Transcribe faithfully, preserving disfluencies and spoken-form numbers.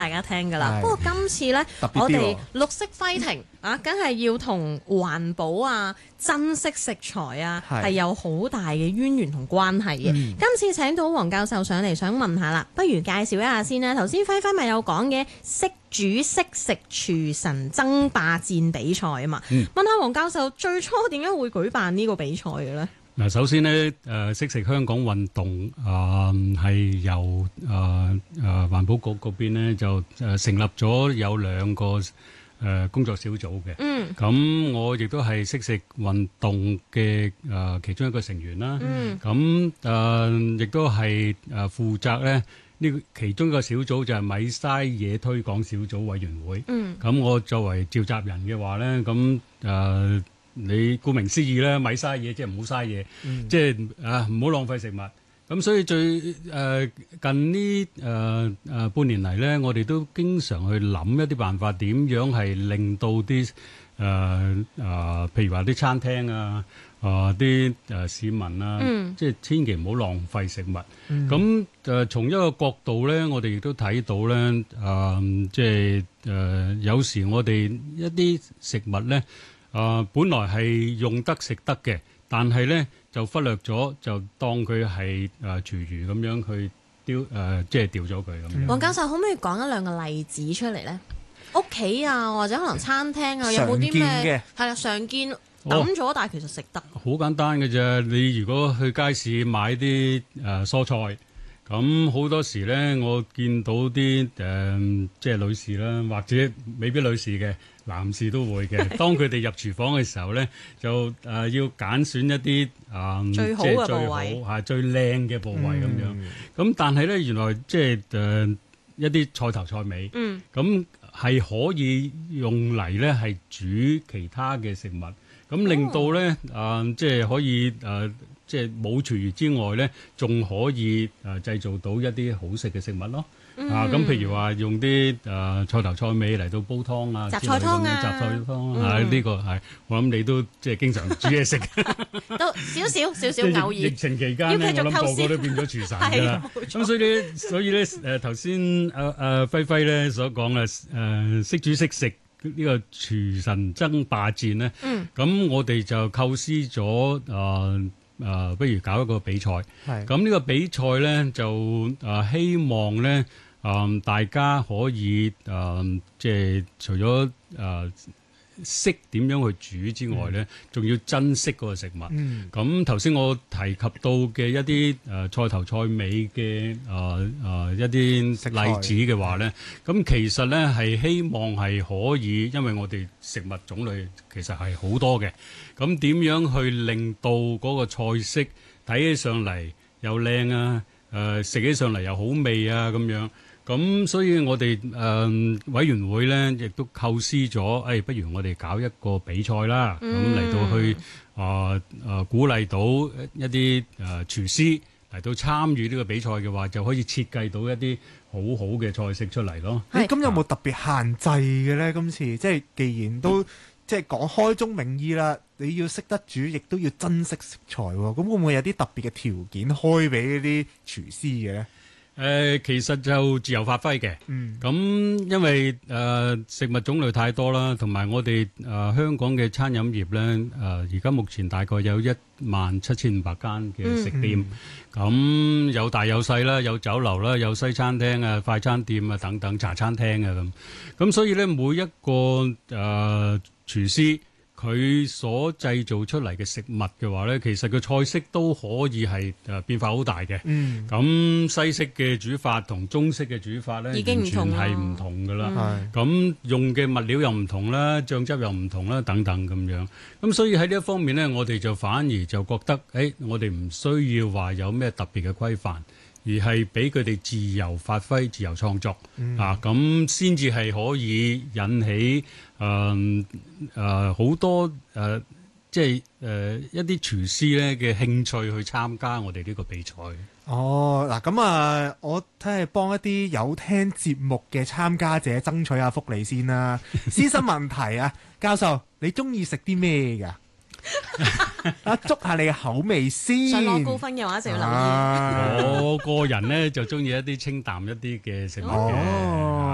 大家聽㗎啦。不過今次呢，我哋綠色揮停啊，梗係要同環保啊、珍惜食材啊，係有好大嘅淵源同關係嘅。嗯、今次請到黃教授上嚟，想問下啦，不如介紹一下先啦。頭先輝輝咪有講嘅識煮識食廚神爭霸戰比賽啊嘛，嗯、問下黃教授最初點解會舉辦呢個比賽嘅呢？ 嗱，首先呢，誒識食香港運動啊，係、呃、由誒誒環保局嗰邊呢就誒成立咗有兩個誒、呃、工作小組嘅。嗯。咁我亦都係識食運動嘅誒、呃、其中一個成員啦。嗯。咁誒亦都係誒負責咧呢個其中一個小組就係米嘥嘢推廣小組委員會。嗯。咁我作為召集人嘅話咧，咁誒。呃你顧名思義咧，咪嘥嘢即係唔好嘥嘢，嗯、即係啊唔好浪費食物。咁所以最誒、呃、近呢誒誒半年嚟咧，我哋都經常去諗一啲辦法，點樣係令到啲誒誒，譬如話啲餐廳啊，啊啲誒市民啊，嗯、即係千祈唔好浪費食物。咁誒、嗯呃、從一個角度咧，我哋亦都睇到咧，誒、呃、即係誒、呃、有時我哋一啲食物咧。啊、呃，本來係用得食得嘅，但係咧就忽略咗，就當佢係誒廚餘咁樣去丟誒、呃，即係掉咗佢咁樣。黃教授可唔可以講一兩個例子出嚟咧？屋企啊，或者可能餐廳啊，有冇啲咩係啦？常見抌咗，哦、但係其實食得。好簡單嘅啫，你如果去街市買啲誒、呃、蔬菜。咁好多時咧，我見到啲誒、呃，即係女士啦，或者未必女士嘅，男士都會嘅。當佢哋入廚房嘅時候咧，就誒、呃、要揀選一啲啊，呃、 最好嘅部位， 係最靚嘅部位咁、嗯、樣。咁但係咧，原來即係誒、呃、一啲菜頭菜尾，咁係、嗯、可以用嚟咧係煮其他嘅食物，咁令到咧啊、呃，即係可以誒。呃即係冇廚餘之外咧，仲可以誒、呃、製造到一啲好食嘅食物咯。嗯、啊，咁譬如話用啲誒、呃、菜頭菜尾嚟到煲湯啊， 雜菜湯啊， 雜菜湯啊，呢、嗯這個係我諗你都即係經常煮嘢食， 都少少少少偶爾。 疫情期間咧，我諗個個都變咗廚神㗎啦。咁所以咧，所以咧誒頭先誒誒輝輝咧所講嘅誒識煮識食呢個廚神爭霸戰咧，咁、嗯、我哋就構思咗誒。呃誒、呃，不如搞一個比賽。係咁呢個比賽咧，就誒、呃、希望咧，誒、呃、大家可以誒、呃，即係除咗誒識點樣去煮之外咧，仲、嗯、要珍惜嗰個食物。咁頭先我提及到嘅一啲誒、呃、菜頭菜尾嘅誒誒一啲例子嘅話咧，咁材其實咧係希望係可以，因為我哋食物種類其實係好多嘅。咁點樣去令到嗰個菜式睇起上嚟又靚啊？誒、呃、食起上嚟又好味啊咁樣。咁所以我哋誒、呃、委員會咧，亦都構思咗，誒、哎、不如我哋搞一個比賽啦。咁嚟、嗯、到去啊啊、呃呃、鼓勵到一啲誒、呃、廚師嚟到參與呢個比賽嘅話，就可以設計到一啲好好嘅菜式出嚟咯。 誒咁、欸、有冇特別限制嘅咧？今次即係既然都、嗯、即係講開宗明義啦，你要識得煮，亦都要珍惜食材喎。咁會唔會有啲特別嘅條件開俾嗰啲廚師嘅咧？ 誒、呃，其實就自由發揮嘅。嗯，咁因為誒、呃、食物種類太多啦，同埋我哋誒、呃、香港嘅餐飲業咧，誒而家目前大概有一萬七千五百間嘅食店，咁、嗯嗯、有大有細啦，有酒樓啦，有西餐廳啊、快餐店啊等等，茶餐廳啊咁。咁所以咧，每一個誒、呃、廚師，佢所製造出嚟嘅食物嘅話咧，其實個菜式都可以係誒變化好大嘅。嗯，咁西式嘅煮法同中式嘅煮法咧，已經完全係唔同噶啦。係咁、嗯、用嘅物料又唔同啦，醬汁又唔同啦，等等咁樣。咁所以喺呢一方面咧，我哋就反而就覺得，誒、欸，我哋唔需要話有咩特別嘅規範，而係俾佢哋自由發揮、自由創作、嗯、啊，咁先至係可以引起誒誒好多誒、呃，即係誒、呃、一啲廚師咧嘅興趣去參加我哋呢個比賽。 哦，嗱咁啊，我睇下幫一啲有聽節目嘅參加者爭取下福利先啦。私心問題啊，教授，你中意食啲咩㗎？啊，捉下你嘅口味先。 想攞高分嘅話，就要留意。 啊、我個人咧就中意一啲清淡一啲嘅食物嘅。哦